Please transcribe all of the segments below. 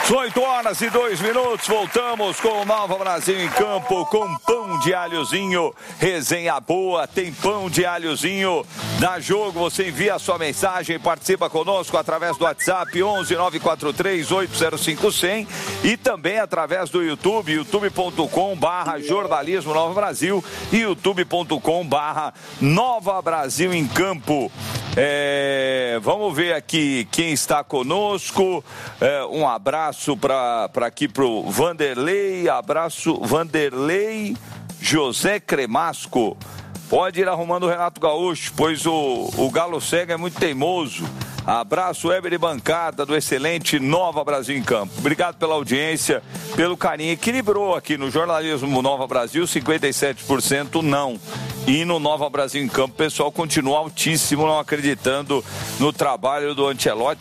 8h02, voltamos com o Nova Brasil em Campo, com pão de alhozinho, resenha boa, tem pão de alhozinho, dá jogo, você envia a sua mensagem, participa conosco através do WhatsApp 11 943 805 100 e também através do YouTube, youtube.com/jornalismo Nova Brasil e youtube.com/Nova Brasil em Campo. Vamos ver aqui quem está conosco. Um abraço para o Vanderlei. Abraço, Vanderlei José Cremasco. Pode ir arrumando o Renato Gaúcho, pois o Galo Cego é muito teimoso. Abraço, Weber e bancada do excelente Nova Brasil em Campo. Obrigado pela audiência, pelo carinho. Equilibrou aqui no jornalismo Nova Brasil, 57% não. E no Nova Brasil em Campo, o pessoal continua altíssimo, não acreditando no trabalho do Ancelotti,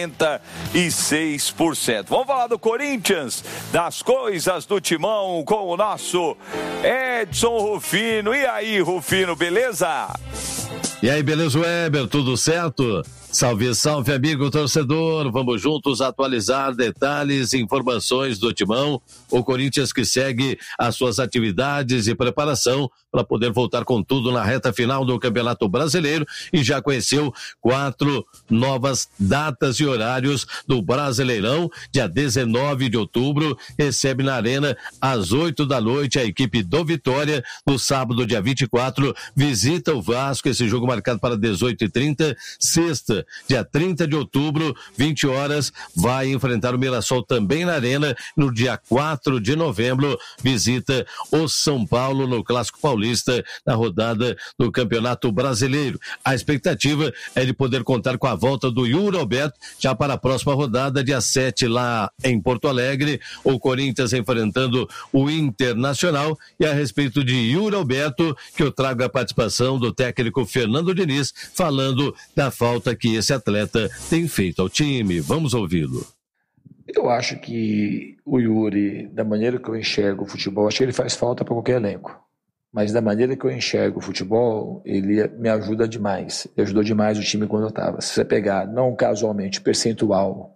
76%. Vamos falar do Corinthians, das coisas do Timão, com o nosso Edson Rufino. E aí, Rufino, beleza? E aí, beleza, Weber? Tudo certo? Salve, salve, amigo torcedor. Vamos juntos atualizar detalhes e informações do Timão. O Corinthians que segue as suas atividades e preparação para poder voltar com tudo na reta final do Campeonato Brasileiro e já conheceu 4 novas datas e horários do Brasileirão. Dia 19 de outubro, recebe na Arena às 8 da noite a equipe do Vitória. No sábado, dia 24, visita o Vasco, esse jogo marcado para 18h30. Sexta, dia 30 de outubro, 20 horas, vai enfrentar o Mirassol também na Arena. No dia 4 de novembro, visita o São Paulo no Clássico Paulista, na rodada do Campeonato Brasileiro. A expectativa é de poder contar com a volta do Yuri Alberto já para a próxima rodada, dia 7, lá em Porto Alegre, o Corinthians enfrentando o Internacional. E a respeito de Yuri Alberto, que eu trago a participação do técnico Fernando Diniz, falando da falta que esse atleta tem feito ao time. Vamos ouvi-lo. Eu acho que o Yuri, da maneira que eu enxergo o futebol, acho que ele faz falta para qualquer elenco. Mas da maneira que eu enxergo o futebol, ele me ajuda demais. Ele ajudou demais o time quando eu estava. Se você pegar, não casualmente, percentual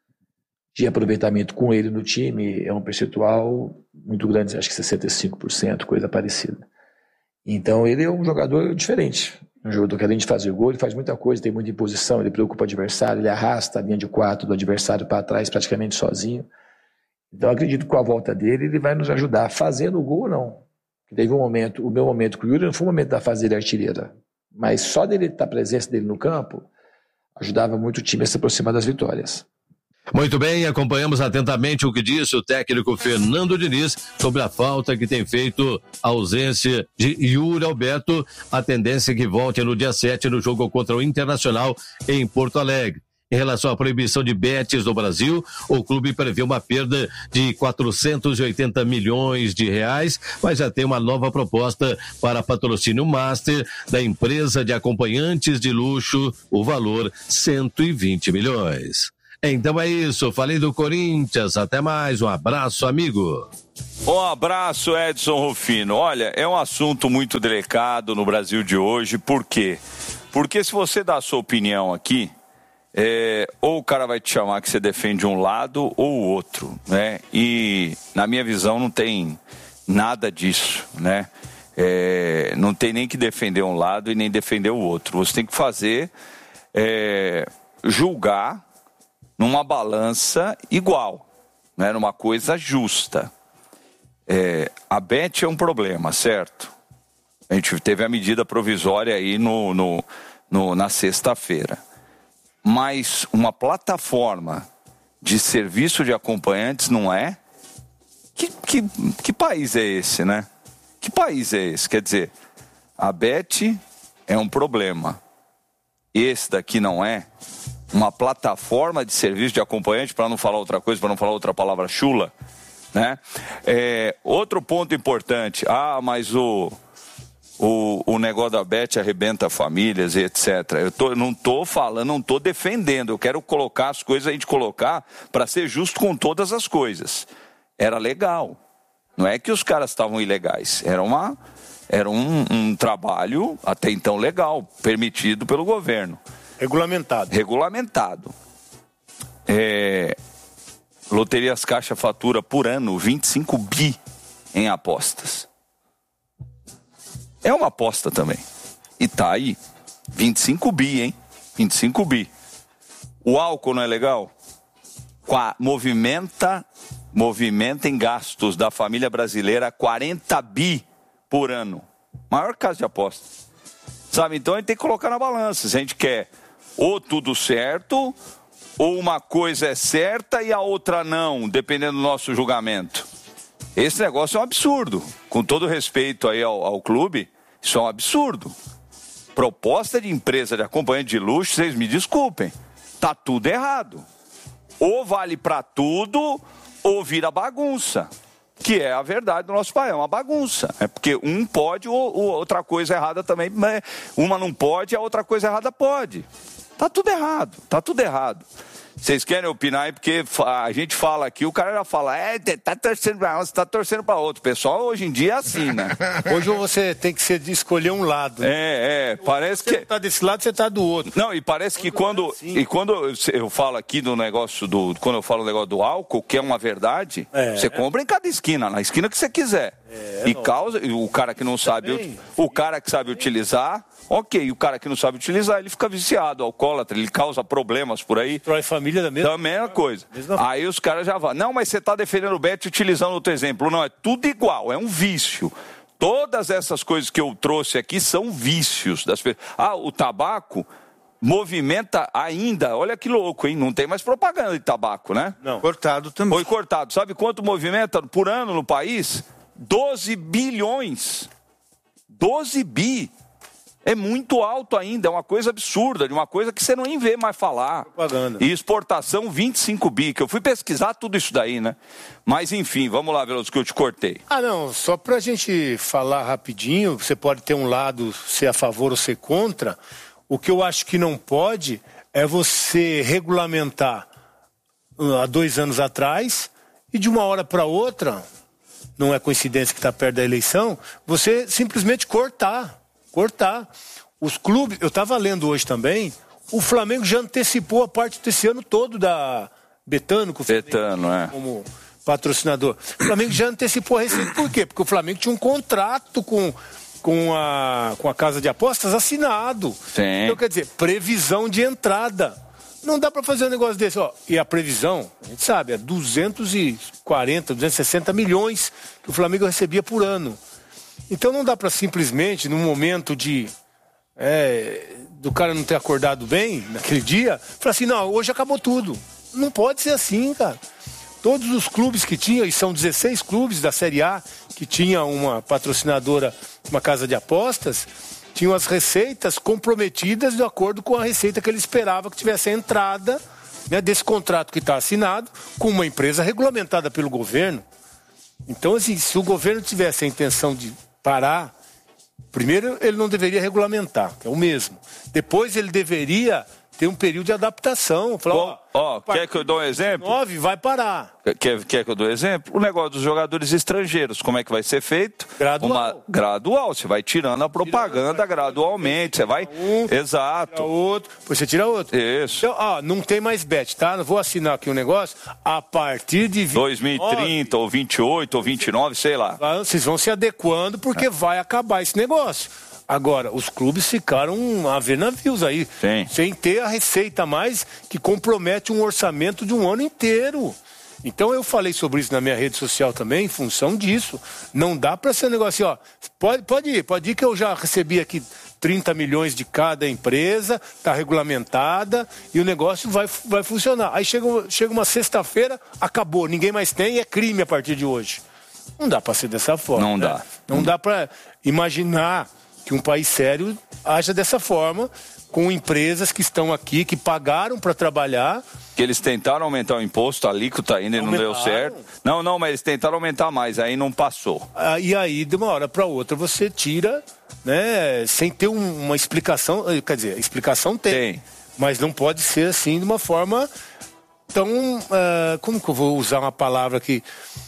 de aproveitamento com ele no time, é um percentual muito grande, acho que 65%, coisa parecida. Então ele é um jogador diferente. Um jogador que além de fazer gol, ele faz muita coisa, tem muita imposição, ele preocupa o adversário, ele arrasta a linha de 4 do adversário para trás praticamente sozinho. Então eu acredito que com a volta dele, ele vai nos ajudar. Fazendo o gol, não. Teve um momento, o meu momento com o Yuri não foi um momento da fase dele artilheira, mas só dele estar, a presença dele no campo, ajudava muito o time a se aproximar das vitórias. Muito bem, acompanhamos atentamente o que disse o técnico Fernando Diniz sobre a falta que tem feito a ausência de Yuri Alberto, a tendência é que volte no dia 7 no jogo contra o Internacional em Porto Alegre. Em relação à proibição de bets no Brasil, o clube prevê uma perda de 480 milhões de reais, mas já tem uma nova proposta para patrocínio master da empresa de acompanhantes de luxo, o valor 120 milhões. Então é isso, falei do Corinthians, até mais, um abraço, amigo. Um abraço, Edson Rufino. Olha, é um assunto muito delicado no Brasil de hoje, por quê? Porque se você dá a sua opinião aqui, ou o cara vai te chamar que você defende um lado ou o outro, né? E na minha visão não tem nada disso, né? Não tem nem que defender um lado e nem defender o outro. Você tem que fazer, julgar numa balança igual, né? Numa coisa justa. A Bet é um problema, certo? A gente teve a medida provisória aí na sexta-feira. Mas uma plataforma de serviço de acompanhantes não é? Que país é esse, né? Que país é esse? Quer dizer, a Bet é um problema. Esse daqui não é? Uma plataforma de serviço de acompanhante, para não falar outra coisa, para não falar outra palavra chula, né? Outro ponto importante. Mas o negócio da Bet arrebenta famílias e etc. Eu não estou falando, não estou defendendo. Eu quero colocar as coisas, a gente colocar para ser justo com todas as coisas. Era legal. Não é que os caras estavam ilegais. Era um trabalho até então legal, permitido pelo governo. Regulamentado. Loterias Caixa fatura por ano 25 bi em apostas. É uma aposta também. E tá aí, 25 bi, hein? 25 bi. O álcool não é legal? Movimenta em gastos da família brasileira 40 bi por ano. Maior caso de aposta. Sabe, então a gente tem que colocar na balança. Se a gente quer ou tudo certo, ou uma coisa é certa e a outra não, dependendo do nosso julgamento. Esse negócio é um absurdo. Com todo respeito aí ao clube, isso é um absurdo. Proposta de empresa de acompanhante de luxo, vocês me desculpem, tá tudo errado. Ou vale para tudo, ou vira bagunça. Que é a verdade do nosso país, é uma bagunça. É porque um pode, ou outra coisa errada também. Uma não pode, a outra coisa errada pode. Tá tudo errado, tá tudo errado. Vocês querem opinar aí, porque a gente fala aqui, o cara já fala, tá torcendo pra um, você tá torcendo pra outro. O pessoal hoje em dia é assim, né? Hoje você tem que escolher um lado. Parece que... Você tá desse lado, você tá do outro. Não, e parece que quando eu falo aqui do negócio quando eu falo o negócio do álcool, que é uma verdade, você compra em cada esquina, na esquina que você quiser. O cara que não sabe, o cara que sabe utilizar... Ok, o cara que não sabe utilizar, ele fica viciado, alcoólatra, ele causa problemas por aí. Destrói família da mesma coisa. Aí os caras já vão, não, mas você está defendendo o bet utilizando outro exemplo. Não, é tudo igual, é um vício. Todas essas coisas que eu trouxe aqui são vícios das pessoas. O tabaco movimenta ainda, olha que louco, hein? Não tem mais propaganda de tabaco, né? Não. Cortado também. Foi cortado. Sabe quanto movimenta por ano no país? 12 bilhões. 12 bi. É muito alto ainda, é uma coisa absurda, de uma coisa que você nem vê mais falar. Propaganda. E exportação 25 bi, que eu fui pesquisar tudo isso daí, né? Mas enfim, vamos lá, Veloso, que eu te cortei. Não, só pra gente falar rapidinho, você pode ter um lado, ser a favor ou ser contra. O que eu acho que não pode é você regulamentar há 2 anos atrás e de uma hora para outra, não é coincidência que está perto da eleição, você simplesmente cortar. Os clubes, eu estava lendo hoje também, o Flamengo já antecipou a parte desse ano todo da Betano, como patrocinador. O Flamengo já antecipou a receita. Por quê? Porque o Flamengo tinha um contrato com a casa de apostas assinado. Sim. Então, quer dizer, previsão de entrada. Não dá para fazer um negócio desse. E a previsão, a gente sabe, é 240, 260 milhões que o Flamengo recebia por ano. Então não dá para simplesmente, num momento do cara não ter acordado bem naquele dia, falar assim, não, hoje acabou tudo. Não pode ser assim, cara. Todos os clubes que tinham, e são 16 clubes da Série A, que tinha uma patrocinadora, uma casa de apostas, tinham as receitas comprometidas de acordo com a receita que ele esperava que tivesse a entrada, né, desse contrato que está assinado com uma empresa regulamentada pelo governo. Então, assim, se o governo tivesse a intenção de parar, primeiro ele não deveria regulamentar, que é o mesmo. Depois ele deveria ter um período de adaptação. Falar, quer que eu dou um exemplo? 9 vai parar. Quer que eu dou um exemplo? O negócio dos jogadores estrangeiros, como é que vai ser feito? Gradual. Você vai tirando a propaganda gradualmente. Você vai... Exato. Tira outro, depois você tira outro. Isso. Então, não tem mais bet, tá? Vou assinar aqui um negócio. A partir de 2030, ou 28, ou 29, sei lá. Vocês vão se adequando porque vai acabar esse negócio. Agora, os clubes ficaram a ver navios aí, sem ter a receita a mais que compromete um orçamento de um ano inteiro. Então eu falei sobre isso na minha rede social também, em função disso. Não dá para ser um negócio assim, pode ir que eu já recebi aqui 30 milhões de cada empresa, está regulamentada e o negócio vai funcionar. Aí chega uma sexta-feira, acabou, ninguém mais tem, é crime a partir de hoje. Não dá para ser dessa forma. Não dá. Não dá para imaginar que um país sério haja dessa forma, com empresas que estão aqui, que pagaram para trabalhar. Que eles tentaram aumentar o imposto, a alíquota ainda não deu certo. Não, mas eles tentaram aumentar mais, aí não passou. E aí, de uma hora para outra, você tira, né, sem ter uma explicação. Quer dizer, explicação tem. Mas não pode ser assim, de uma forma tão... como que eu vou usar uma palavra aqui?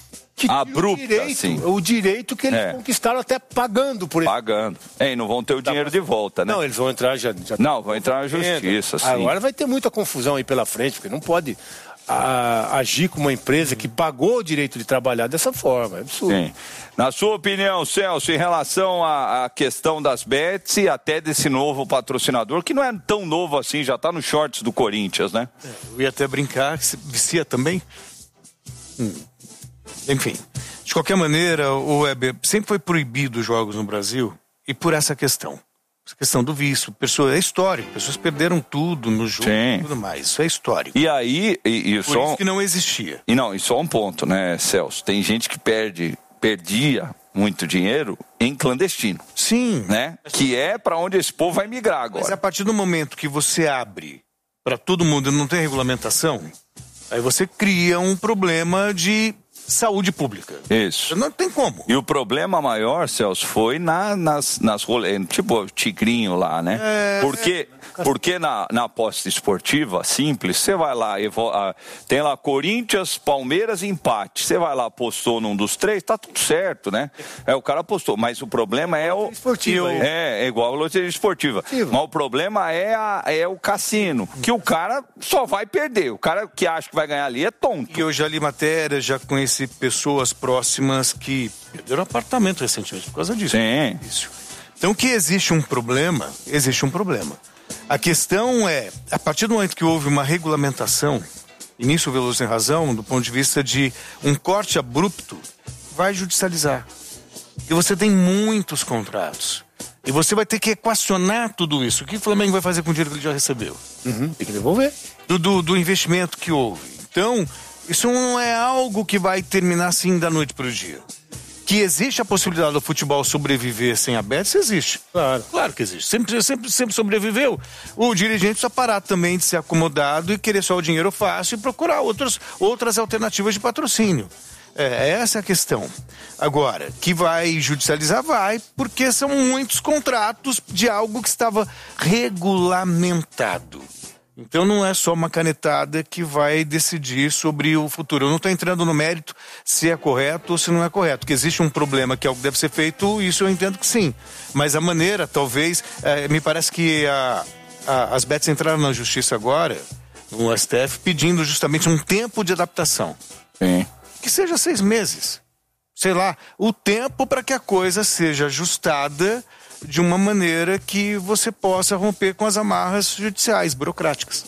Abrupta, assim. O direito que eles conquistaram até pagando por isso. Pagando. E não vão ter o dinheiro de volta, né? Não, eles vão entrar já não, vão entrar na justiça, sim. Agora vai ter muita confusão aí pela frente, porque não pode... agir com uma empresa que pagou o direito de trabalhar dessa forma. É absurdo. Sim. Na sua opinião, Celso, em relação à questão das bets e até desse novo patrocinador, que não é tão novo assim, já está nos shorts do Corinthians, né? Eu ia até brincar que se vicia também. Enfim, de qualquer maneira, o Weber sempre foi proibido os jogos no Brasil e por essa questão. Essa questão do vício. É histórico. Pessoas perderam tudo no jogo e tudo mais. Isso é histórico. E aí... Por isso que não existia. E só um ponto, né, Celso? Tem gente que perdia muito dinheiro em clandestino. Sim. Né? Que é para onde esse povo vai migrar agora. Mas a partir do momento que você abre para todo mundo e não tem regulamentação, aí você cria um problema de saúde pública. Isso. Não tem como. E o problema maior, Celso, foi nas tipo o tigrinho lá, né? Porque na aposta esportiva simples, você vai lá, tem lá Corinthians, Palmeiras, empate. Você vai lá, apostou num dos três, tá tudo certo, né? O cara apostou, mas o problema é o... Esportiva. É igual a loteria esportiva. Mas o problema é o cassino, que o cara só vai perder. O cara que acha que vai ganhar ali é tonto. E eu já li matéria, já conheci pessoas próximas que perderam apartamento recentemente por causa disso. Sim. Então que existe um problema. A questão é, a partir do momento que houve uma regulamentação, e nisso o Veloso tem razão, do ponto de vista de um corte abrupto, vai judicializar. E você tem muitos contratos. E você vai ter que equacionar tudo isso. O que o Flamengo vai fazer com o dinheiro que ele já recebeu? Tem que devolver. Do investimento que houve. Então, isso não é algo que vai terminar assim da noite para o dia. Que existe a possibilidade do futebol sobreviver sem a bet, isso existe. Claro que existe. Sempre sobreviveu. O dirigente precisa parar também de ser acomodado e querer só o dinheiro fácil e procurar outras alternativas de patrocínio. Essa é a questão. Agora, que vai judicializar, vai, porque são muitos contratos de algo que estava regulamentado. Então não é só uma canetada que vai decidir sobre o futuro. Eu não estou entrando no mérito se é correto ou se não é correto. Que existe um problema que algo deve ser feito, isso eu entendo que sim. Mas a maneira, talvez, me parece que as bets entraram na justiça agora, no STF, pedindo justamente um tempo de adaptação. Sim. Que seja 6 meses. Sei lá, o tempo para que a coisa seja ajustada de uma maneira que você possa romper com as amarras judiciais, burocráticas.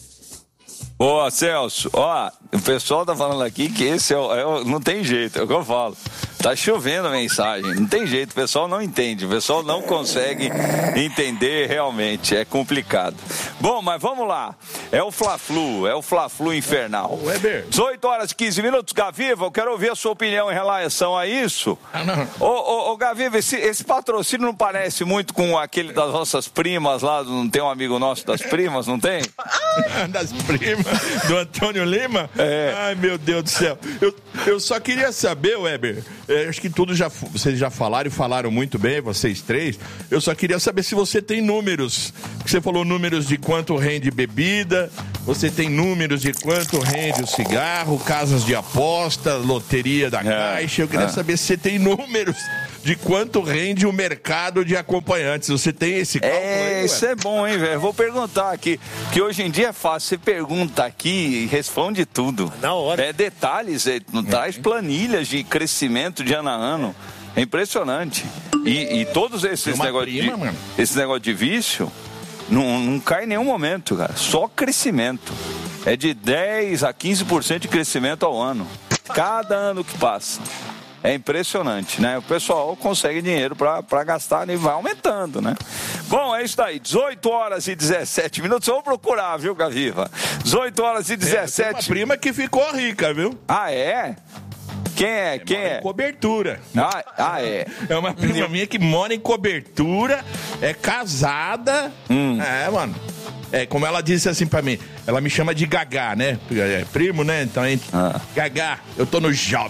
Boa, Celso. O pessoal tá falando aqui que esse não tem jeito, é o que eu falo. Tá chovendo a mensagem, não tem jeito, o pessoal não entende, o pessoal não consegue entender realmente, é complicado. Bom, mas vamos lá, é o Fla-Flu infernal. 18 horas e 15 minutos, Gaviva, eu quero ouvir a sua opinião em relação a isso. Ô Gaviva, esse patrocínio não parece muito com aquele das nossas primas lá, não tem um amigo nosso das primas, não tem? Das primas, do Antônio Lima? Ai, meu Deus do céu. Eu só queria saber, Weber, acho que vocês já falaram e falaram muito bem, vocês três. Eu só queria saber se você tem números. Você falou números de quanto rende bebida, você tem números de quanto rende o cigarro, casas de aposta, loteria da Caixa. Eu queria saber se você tem números de quanto rende o mercado de acompanhantes. Você tem esse cálculo aí, isso é bom, hein, velho? Vou perguntar aqui, que hoje em dia é fácil, você pergunta aqui e responde tudo. Na hora. Detalhes, não traz planilhas de crescimento de ano a ano. É impressionante. E todos esses negócios de vício não cai em nenhum momento, cara. Só crescimento. É de 10 a 15% de crescimento ao ano. Cada ano que passa. É impressionante, né? O pessoal consegue dinheiro para gastar e vai aumentando, né? Bom, é isso aí. 18 horas e 17 minutos. Vamos procurar, viu, Gaviva? 18 horas e 17. Tem uma prima que ficou rica, viu? Ah, é? Quem é? Em Cobertura. É. É uma prima minha que mora em Cobertura, é casada. Mano. Como ela disse assim pra mim, ela me chama de Gagá, né? É primo, né? Então, Gagá, eu tô no job.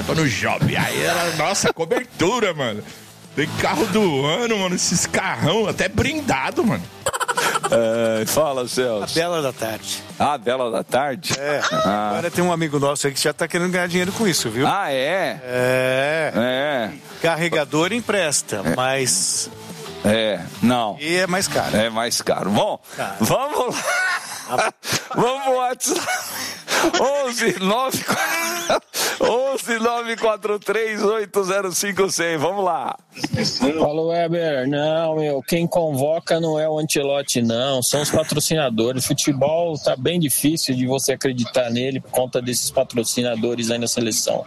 Aí ela, nossa, Cobertura, mano. Tem carro do ano, mano, esses carrão, até brindado, mano. Fala, Celso. A Bela da Tarde. A Bela da Tarde? Agora tem um amigo nosso aí que já tá querendo ganhar dinheiro com isso, viu? Carregador empresta, mas... não. E é mais caro. É mais caro. Bom, vamos lá. Vamos pro WhatsApp. 11-943-8056. Vamos lá. Fala, Weber. Não, quem convoca não é o Ancelotti, não. São os patrocinadores. Futebol tá bem difícil de você acreditar nele por conta desses patrocinadores aí na seleção.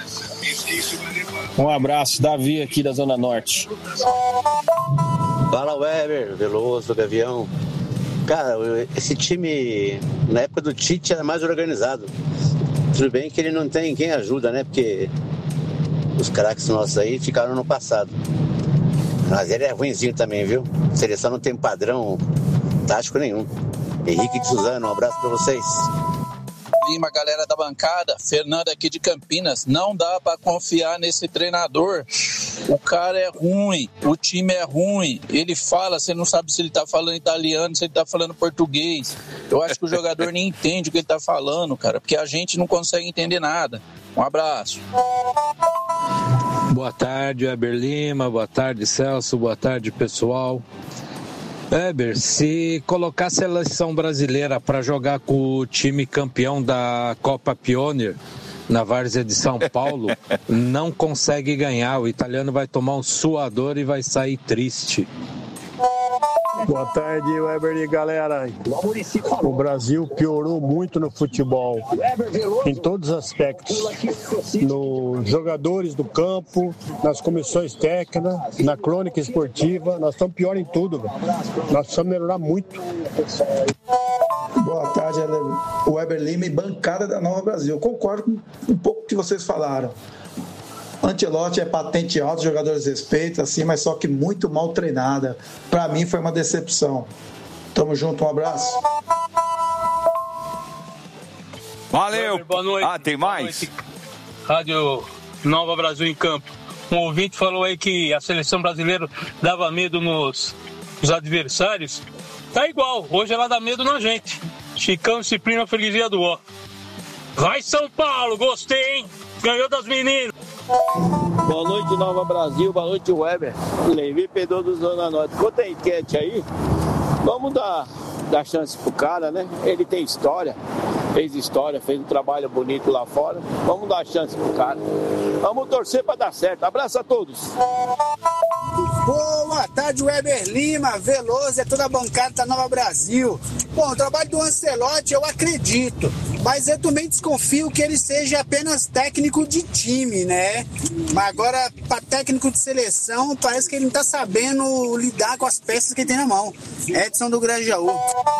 Um abraço, Davi aqui da Zona Norte. Fala, Weber, Veloso, Gavião. Cara, esse time, na época do Tite, era mais organizado. Tudo bem que ele não tem quem ajuda, né? Porque os craques nossos aí ficaram no passado. Mas ele é ruinzinho também, viu? A seleção não tem padrão tático nenhum. Henrique de Suzano, um abraço pra vocês. Lima, galera da bancada, Fernando aqui de Campinas. Não dá pra confiar nesse treinador. O cara é ruim, o time é ruim. Ele fala, você não sabe se ele tá falando italiano, se ele tá falando português. Eu acho que o jogador nem entende o que ele tá falando, cara, porque a gente não consegue entender nada. Um abraço. Boa tarde, Weber Lima. Boa tarde, Celso. Boa tarde, pessoal. Weber, se colocar a seleção brasileira para jogar com o time campeão da Copa Pioneer na várzea de São Paulo, não consegue ganhar. O italiano vai tomar um suador e vai sair triste. Boa tarde, Weber e galera. O Brasil piorou muito no futebol, em todos os aspectos. Nos jogadores do campo, nas comissões técnicas, na crônica esportiva. Nós estamos pior em tudo. Nós precisamos melhorar muito. Boa tarde, Weber Lima e bancada da Nova Brasil. Eu concordo com um pouco que vocês falaram. Ancelotti é patente alta, os jogadores respeitam, assim, mas só que muito mal treinada. Para mim foi uma decepção. Tamo junto, um abraço. Valeu. Boa noite. Tem mais? Rádio Nova Brasil em Campo. Um ouvinte falou aí que a seleção brasileira dava medo nos adversários. Tá igual, hoje ela dá medo na gente. Chicão, Ciprino, freguesia do Ó. Vai São Paulo, gostei, hein? Ganhou das meninas. Boa noite, Nova Brasil. Boa noite, Weber. Levi Pedro do Zona Norte. Conta a enquete aí. Vamos dar chance pro cara, né? Ele tem história, fez um trabalho bonito lá fora. Vamos dar chance pro cara. Vamos torcer pra dar certo. Abraço a todos. Boa tarde, Weber Lima, Veloso, é toda a bancada da Nova Brasil. Bom, o trabalho do Ancelotti eu acredito, mas eu também desconfio que ele seja apenas técnico de time, né? Mas agora, para técnico de seleção, parece que ele não tá sabendo lidar com as peças que ele tem na mão. Edson do Grajaú.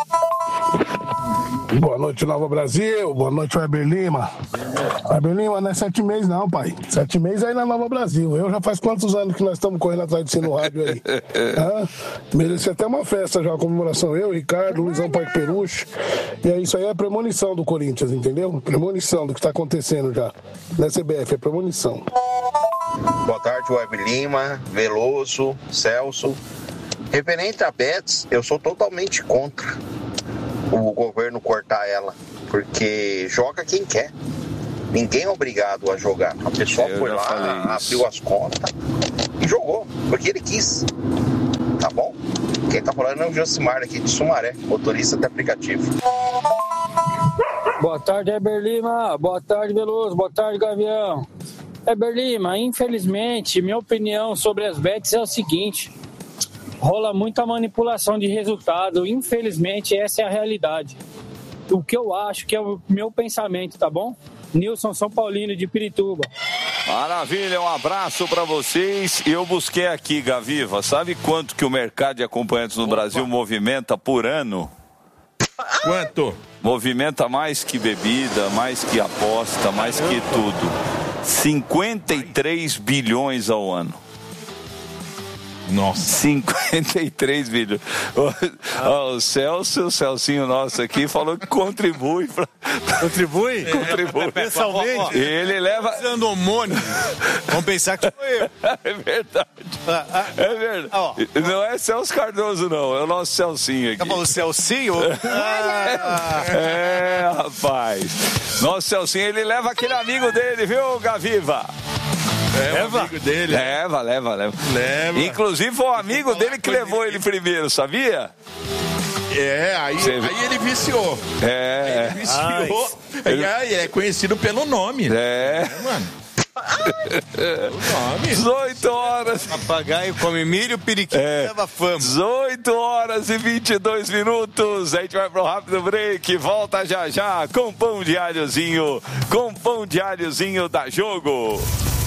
Boa noite, Nova Brasil. Boa noite, Weber Lima. Weber Lima não é 7 meses não, pai. 7 meses aí na Nova Brasil. Eu já faz quantos anos que nós estamos correndo atrás de você no rádio aí? Mereci até uma festa já, uma comemoração. Eu, Ricardo, Luizão Parque Peruche. E é isso aí, é premonição do Corinthians, entendeu? Premonição do que está acontecendo já. Na CBF, é premonição. Boa tarde, Weber Lima, Veloso, Celso. Referente a Betis, eu sou totalmente contra o governo cortar ela, porque joga quem quer. Ninguém é obrigado a jogar. A pessoa foi lá, abriu as contas e jogou, porque ele quis. Tá bom? Quem tá falando é o Josimar aqui de Sumaré, motorista de aplicativo. Boa tarde, Weber Lima. Boa tarde, Veloso. Boa tarde, Gavião. Weber Lima, infelizmente, minha opinião sobre as bets é o seguinte: rola muita manipulação de resultado. Infelizmente, essa é a realidade. O que eu acho que é o meu pensamento, tá bom? Nilson São Paulino de Pirituba. Maravilha, um abraço para vocês. Eu busquei aqui, Gaviva, sabe quanto que o mercado de acompanhantes no Brasil movimenta por ano? Quanto? Movimenta mais que bebida, mais que aposta, mais que tudo. 53 bilhões ao ano. Nossa. 53 bilhões. O Celcinho nosso aqui falou que contribui. Contribui? Contribui. Mensalmente. Ele leva. Usando homônimo. Vamos pensar que foi eu. É verdade. É verdade. Não é Celso Cardoso, não. É o nosso Celcinho aqui. Tá falando Celcinho? É, rapaz. Nosso Celcinho, ele leva aquele amigo dele, viu, Gaviva? Leva? Amigo dele. Leva. Inclusive foi o amigo dele que levou ele primeiro, sabia? Aí ele viciou. Aí ele viciou. Ele é conhecido pelo nome. Mano. 18 horas. Papagaio come milho, periquito leva fama. 18 horas e 22 minutos. A gente vai pro rápido break. Volta já com pão de alhozinho. Com pão de alhozinho da Jogo.